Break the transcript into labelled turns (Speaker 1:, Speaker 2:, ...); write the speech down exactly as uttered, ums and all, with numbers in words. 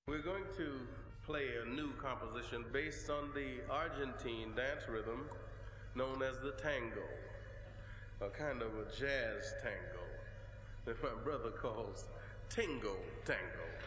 Speaker 1: We're going to play a new composition based on the Argentine dance rhythm known as the tango, a kind of a jazz tango that my brother calls Tingo Tango.